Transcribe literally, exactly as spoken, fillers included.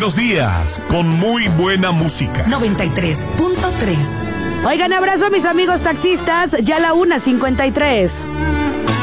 buenos días, con muy buena música. noventa y tres punto tres. Oigan, abrazo a mis amigos taxistas, ya la una cincuenta y tres.